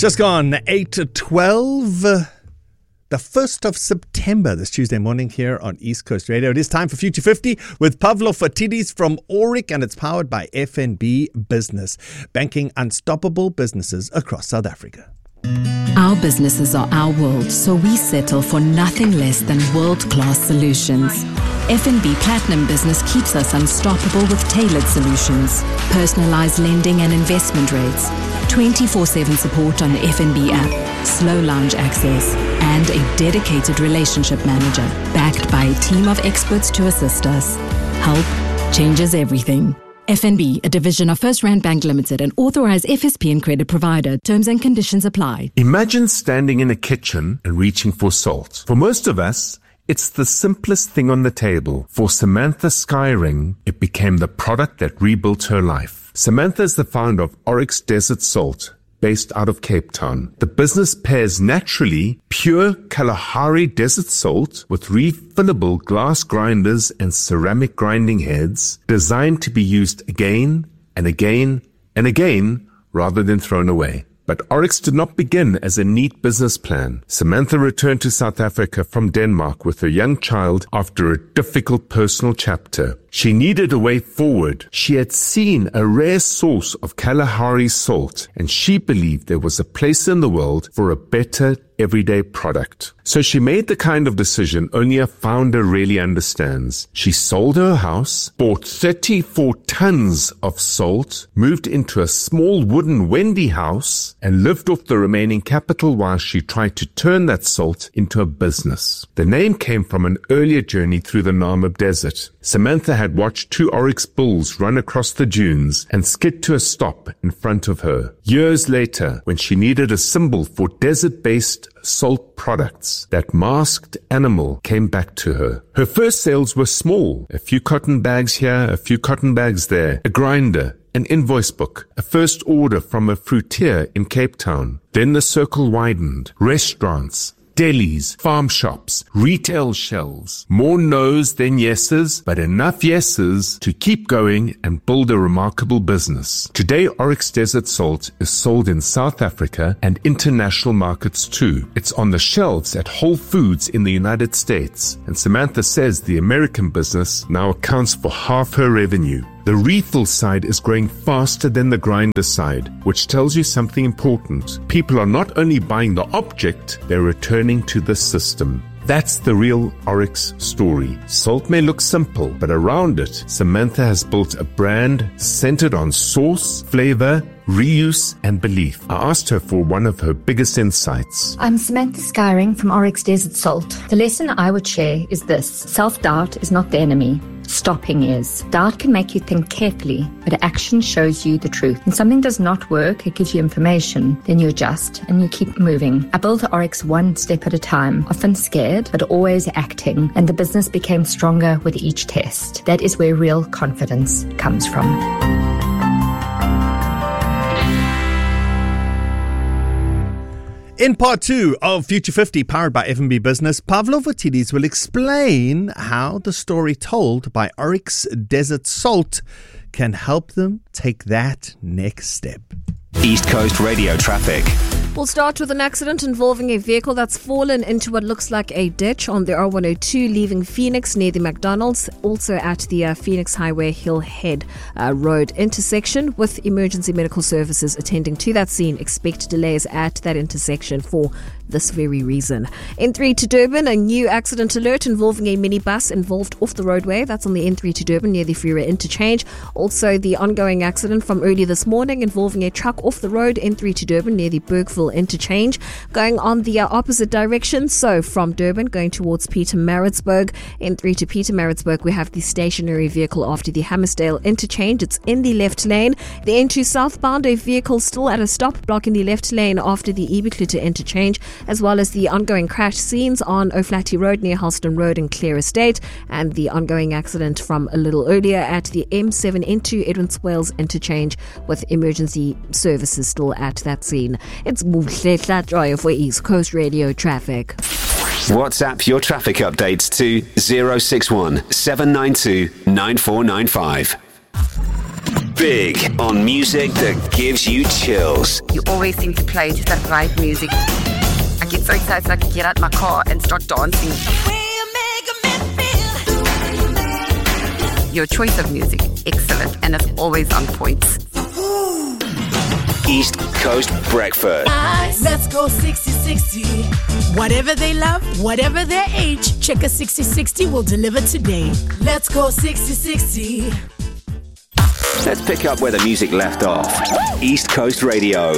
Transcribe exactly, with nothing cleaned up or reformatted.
Just gone eight to twelve, the first of September, this Tuesday morning here on East Coast Radio. It is time for Future fifty with Pavlo Phitidis from Aurik, and it's powered by F N B Business, banking unstoppable businesses across South Africa. Our businesses are our world, so we settle for nothing less than world-class solutions. F N B Platinum Business keeps us unstoppable with tailored solutions, personalized lending and investment rates, twenty-four seven support on the F N B app, slow lounge access, and a dedicated relationship manager backed by a team of experts to assist us. Help changes everything. F N B, a division of First Rand Bank Limited, an authorized F S P and credit provider. Terms and conditions apply. Imagine standing in a kitchen and reaching for salt. For most of us, it's the simplest thing on the table. For Samantha Skyring, it became the product that rebuilt her life. Samantha is the founder of Oryx Desert Salt, based out of Cape Town. The business pairs naturally pure Kalahari desert salt with refillable glass grinders and ceramic grinding heads designed to be used again and again and again rather than thrown away. But Oryx did not begin as a neat business plan. Samantha returned to South Africa from Denmark with her young child after a difficult personal chapter. She needed a way forward. She had seen a rare source of Kalahari salt, and she believed there was a place in the world for a better everyday product. So she made the kind of decision only a founder really understands. She sold her house, bought thirty-four tons of salt, moved into a small wooden Wendy house, and lived off the remaining capital while she tried to turn that salt into a business. The name came from an earlier journey through the Namib Desert. Samantha had watched two oryx bulls run across the dunes and skid to a stop in front of her. Years later, when she needed a symbol for desert-based salt products, that masked animal came back to her. Her first sales were small, a few cotton bags here, a few cotton bags there, a grinder, an invoice book, a first order from a fruitier in Cape Town. Then the circle widened. Restaurants, delis, farm shops, retail shelves. More no's than yeses, but enough yeses to keep going and build a remarkable business. Today, Oryx Desert Salt is sold in South Africa and international markets too. It's on the shelves at Whole Foods in the United States, and Samantha says the American business now accounts for half her revenue. The refill side is growing faster than the grinder side, which tells you something important. People are not only buying the object, they're returning to the system. That's the real Oryx story. Salt may look simple, but around it, Samantha has built a brand centered on source, flavor, reuse, and belief. I asked her for one of her biggest insights. I'm Samantha Skyring from Oryx Desert Salt. The lesson I would share is this: self-doubt is not the enemy. Stopping is. Doubt can make you think carefully, but action shows you the truth. When something does not work, it gives you information. Then you adjust and you keep moving. I built Oryx one step at a time, often scared, but always acting, and the business became stronger with each test. That is where real confidence comes from. In part two of Future fifty, powered by F N B Business, Pavlo Phitidis will explain how the story told by Oryx Desert Salt can help them take that next step. East Coast Radio traffic. We'll start with an accident involving a vehicle that's fallen into what looks like a ditch on the R one oh two leaving Phoenix near the McDonald's, also at the uh, Phoenix Highway Hill Head uh, Road intersection. With emergency medical services attending to that scene, expect delays at that intersection for this very reason. N three to Durban, a new accident alert involving a minibus involved off the roadway. That's on the N three to Durban near the Freeway interchange. Also, the ongoing accident from early this morning involving a truck off the road, N three to Durban near the Bergville interchange, going on the uh, opposite direction. So from Durban going towards Pietermaritzburg, N three to Pietermaritzburg, we have the stationary vehicle after the Hammersdale interchange. It's in the left lane. The N two southbound, a vehicle still at a stop blocking the left lane after the Ebikluta interchange, as well as the ongoing crash scenes on O'Flaherty Road near Halston Road and Clear Estate, and the ongoing accident from a little earlier at the M seven N two Edwin Swales interchange with emergency services still at that scene. It's Muhle Joy for East Coast Radio traffic. WhatsApp your traffic updates to zero six one seven nine two nine four nine five. big on music that gives you chills. You always seem to play just that right music. I get so excited I can get out my car and start dancing. Your choice of music, excellent, and it's always on point. East Coast Breakfast. Let's go sixty sixty. Whatever they love, whatever their age, Checker sixty sixty will deliver today. Let's go sixty sixty. Let's pick up where the music left off. East Coast Radio.